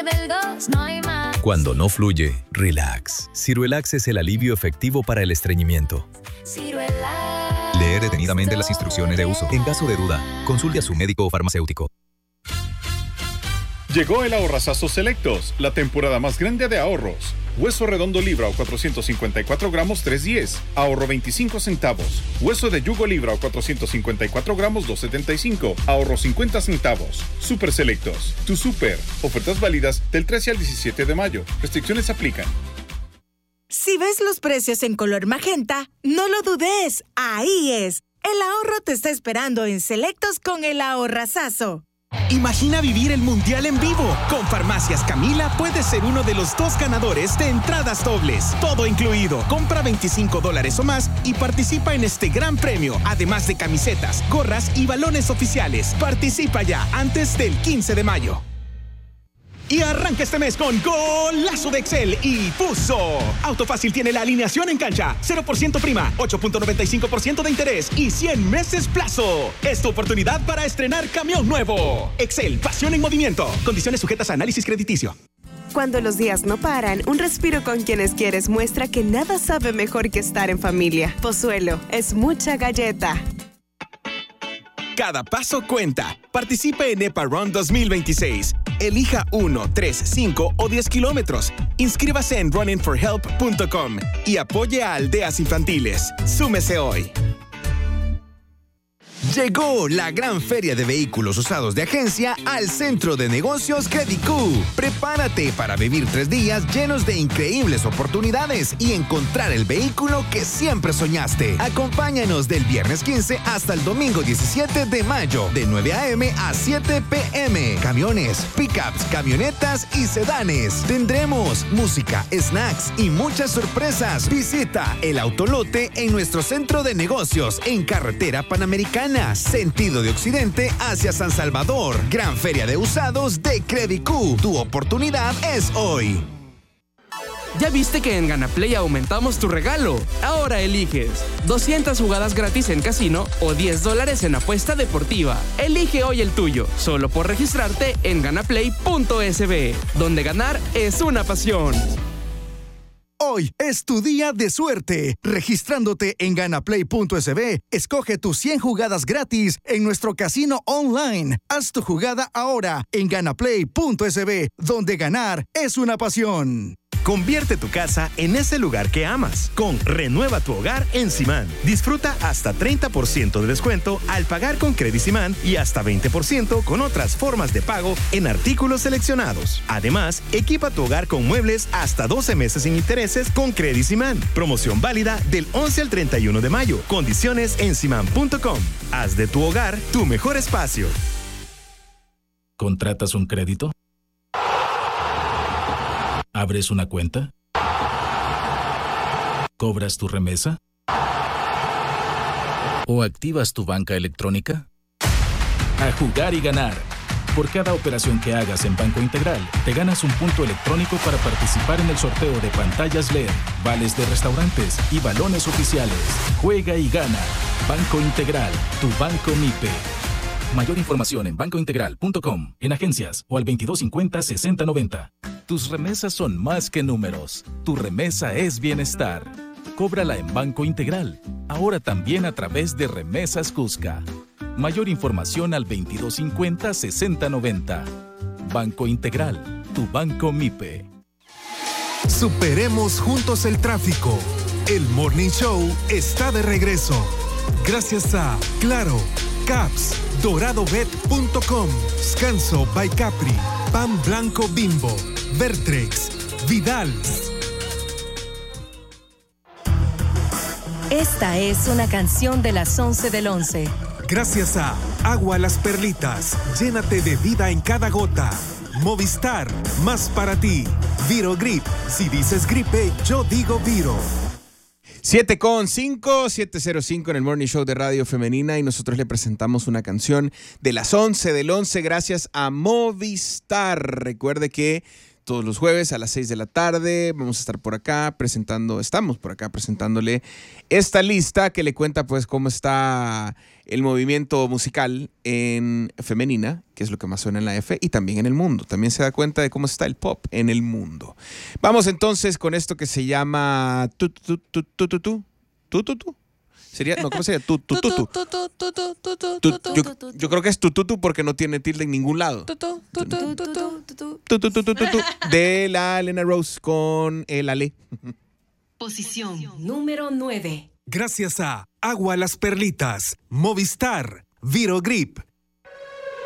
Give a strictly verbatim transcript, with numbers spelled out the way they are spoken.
Del dos no hay más. Cuando no fluye, relax. Ciruelax es el alivio efectivo para el estreñimiento. Ciruelax. Leer detenidamente las instrucciones de uso. En caso de duda, consulte a su médico o farmacéutico. Llegó el Ahorrazazo Selectos, la temporada más grande de ahorros. Hueso redondo libra o cuatrocientos cincuenta y cuatro gramos, tres diez. Ahorro veinticinco centavos. Hueso de yugo libra o cuatrocientos cincuenta y cuatro gramos, dos setenta y cinco. Ahorro cincuenta centavos. Super Selectos. Tu super. Ofertas válidas del trece al diecisiete de mayo. Restricciones aplican. Si ves los precios en color magenta, no lo dudes. Ahí es. El ahorro te está esperando en Selectos con el Ahorrazazo. Imagina vivir el Mundial en vivo. Con Farmacias Camila puedes ser uno de los dos ganadores de entradas dobles. Todo incluido. Compra veinticinco dólares o más y participa en este gran premio. Además de camisetas, gorras y balones oficiales. Participa ya antes del quince de mayo. Y arranca este mes con Golazo de Excel y Fuso. Autofácil tiene la alineación en cancha. cero por ciento prima, ocho punto noventa y cinco por ciento de interés y cien meses plazo. Es tu oportunidad para estrenar camión nuevo. Excel, pasión en movimiento. Condiciones sujetas a análisis crediticio. Cuando los días no paran, un respiro con quienes quieres muestra que nada sabe mejor que estar en familia. Pozuelo, es mucha galleta. Cada paso cuenta. Participe en EPA Run dos mil veintiséis. Elija uno, tres, cinco o diez kilómetros. Inscríbase en running for help punto com y apoye a aldeas infantiles. Súmese hoy. Llegó la gran feria de vehículos usados de agencia al Centro de Negocios Credicú. Prepárate para vivir tres días llenos de increíbles oportunidades y encontrar el vehículo que siempre soñaste. Acompáñanos del viernes quince hasta el domingo diecisiete de mayo, de nueve a.m. a siete p.m. Camiones, pickups, camionetas y sedanes. Tendremos música, snacks y muchas sorpresas. Visita el Autolote en nuestro Centro de Negocios en Carretera Panamericana, sentido de Occidente hacia San Salvador. Gran feria de usados de Credicú. Tu oportunidad es hoy. ¿Ya viste que en GanaPlay aumentamos tu regalo? Ahora eliges doscientas jugadas gratis en casino o diez dólares en apuesta deportiva. Elige hoy el tuyo, solo por registrarte en ganaplay punto es be, donde ganar es una pasión. Hoy es tu día de suerte. Registrándote en ganaplay punto es be, escoge tus cien jugadas gratis en nuestro casino online. Haz tu jugada ahora en ganaplay punto es be, donde ganar es una pasión. Convierte tu casa en ese lugar que amas con Renueva tu Hogar en Simán. Disfruta hasta treinta por ciento de descuento al pagar con Credisimán y hasta veinte por ciento con otras formas de pago en artículos seleccionados. Además, equipa tu hogar con muebles hasta doce meses sin intereses con Credisimán. Promoción válida del once al treinta y uno de mayo. Condiciones en simán punto com. Haz de tu hogar tu mejor espacio. ¿Contratas un crédito? ¿Abres una cuenta? ¿Cobras tu remesa? ¿O activas tu banca electrónica? A jugar y ganar. Por cada operación que hagas en Banco Integral, te ganas un punto electrónico para participar en el sorteo de pantallas L E D, vales de restaurantes y balones oficiales. Juega y gana. Banco Integral, tu banco MIPE. Mayor información en banco integral punto com, en agencias o al veintidós cincuenta, sesenta noventa. Tus remesas son más que números. Tu remesa es bienestar. Cóbrala en Banco Integral. Ahora también a través de Remesas Cusca. Mayor información al veintidós cincuenta, sesenta noventa. Banco Integral, tu banco MIPE. Superemos juntos el tráfico. El Morning Show está de regreso. Gracias a Claro, Caps, dorado bet punto com, Scanso by Capri, Pan Blanco Bimbo, Vertrex, Vidal. Esta es una canción de las once del once. Gracias a Agua Las Perlitas, llénate de vida en cada gota. Movistar, más para ti. Viro Grip, si dices gripe, yo digo Viro. siete con cinco, siete cero cinco en el Morning Show de Radio Femenina y nosotros le presentamos una canción de las once del once gracias a Movistar. Recuerde que todos los jueves a las seis de la tarde. Vamos a estar por acá presentando, estamos por acá presentándole esta lista que le cuenta pues cómo está el movimiento musical en femenina, que es lo que más suena en la F, y también en el mundo. También se da cuenta de cómo está el pop en el mundo. Vamos entonces con esto que se llama tu tu tu tu tu tu tu tu tu. Sería, no, ¿cómo sería? Tu tu tu tu. Yo, yo creo que es tu tu tu porque no tiene tilde en ningún lado. Tu tu tu tu tu tu de la Elena Rose con el Ale. Posición número nueve. Gracias a Agua Las Perlitas, Movistar, Virogrip,